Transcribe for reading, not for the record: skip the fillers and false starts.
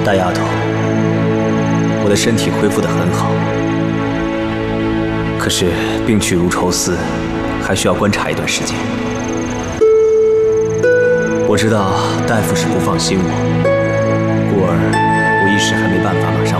大丫头，我的身体恢复得很好，可是病去如抽丝，还需要观察一段时间。我知道大夫是不放心我，故而我一时还没办法马上